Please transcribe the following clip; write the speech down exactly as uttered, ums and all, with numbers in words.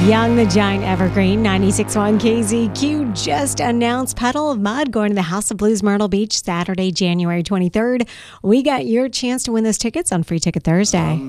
Young the Giant Evergreen, ninety-six point one K Z Q just announced Puddle of Mud going to the House of Blues Myrtle Beach Saturday, January twenty-third. We got your chance to win those tickets on Free Ticket Thursday.